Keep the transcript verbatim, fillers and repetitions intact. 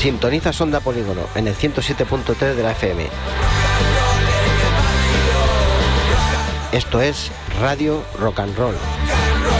Sintoniza Onda Polígono en el ciento siete punto tres de la F M. Esto es Radio Rock and Roll.